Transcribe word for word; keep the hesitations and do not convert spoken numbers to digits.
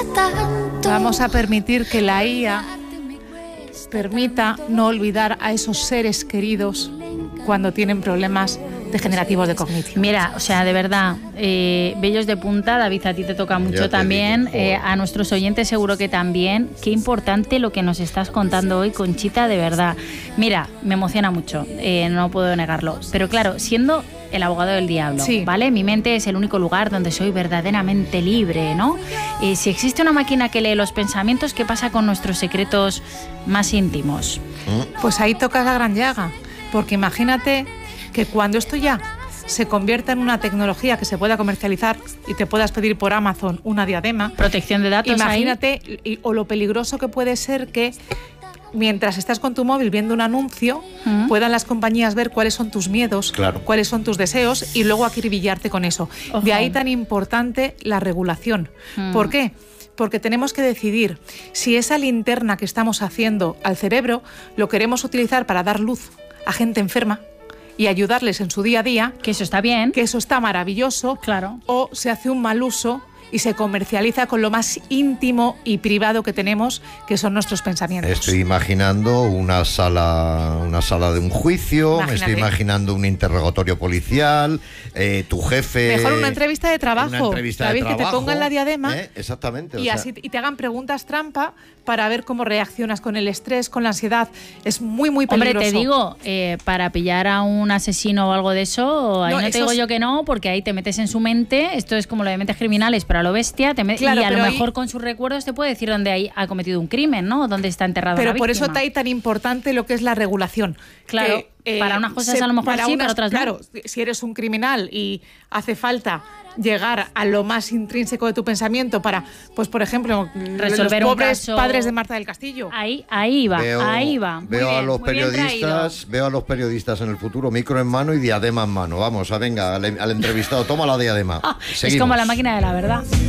Vamos a permitir que la I A permita no olvidar a esos seres queridos cuando tienen problemas degenerativos de cognición. Mira, o sea, de verdad, eh, vellos de punta. David, a ti te toca mucho te también, digo, eh, a nuestros oyentes seguro que también. Qué importante lo que nos estás contando hoy, Conchita, de verdad. Mira, me emociona mucho, eh, no puedo negarlo, pero claro, siendo el abogado del diablo, sí. ¿vale? Mi mente es el único lugar donde soy verdaderamente libre, ¿no? Eh, si existe una máquina que lee los pensamientos, ¿qué pasa con nuestros secretos más íntimos? Pues ahí tocas la gran llaga, porque imagínate que cuando esto ya se convierta en una tecnología que se pueda comercializar y te puedas pedir por Amazon una diadema. Protección de datos. Imagínate, ahí. o lo peligroso que puede ser que mientras estás con tu móvil viendo un anuncio, uh-huh. puedan las compañías ver cuáles son tus miedos, claro. cuáles son tus deseos y luego acribillarte con eso. Uh-huh. De ahí tan importante la regulación. Uh-huh. ¿Por qué? Porque tenemos que decidir si esa linterna que estamos haciendo al cerebro lo queremos utilizar para dar luz a gente enferma y ayudarles en su día a día. Que eso está bien. Que eso está maravilloso. Claro. O se hace un mal uso y se comercializa con lo más íntimo y privado que tenemos, que son nuestros pensamientos. Estoy imaginando una sala, una sala de un juicio, Imagínate. me estoy imaginando un interrogatorio policial, eh, tu jefe... Mejor una entrevista de trabajo, una entrevista David, de trabajo, que te pongan la diadema ¿eh? Exactamente, y, o sea... así, y te hagan preguntas trampa para ver cómo reaccionas con el estrés, con la ansiedad. Es muy, muy peligroso. Hombre, te digo, eh, para pillar a un asesino o algo de eso, ahí no, no te digo es... yo que no, porque ahí te metes en su mente, esto es como lo de mentes criminales, pero a lo bestia, te met... claro, y a lo mejor ahí... con sus recuerdos te puede decir dónde hay, ha cometido un crimen, ¿no? Dónde está enterrado Pero la por víctima. eso está ahí tan importante lo que es la regulación. Claro, que, eh, para unas cosas se, a lo mejor para sí, unas, para otras claro, no. Claro, si eres un criminal y hace falta llegar a lo más intrínseco de tu pensamiento para, pues por ejemplo, resolver los un pobres caso... padres de Marta del Castillo. Ahí, ahí va, veo, ahí va. Veo muy a bien, los muy periodistas, veo a los periodistas en el futuro, micro en mano y diadema en mano. Vamos, a venga, al, al entrevistado, toma la diadema. Es como la máquina de la verdad.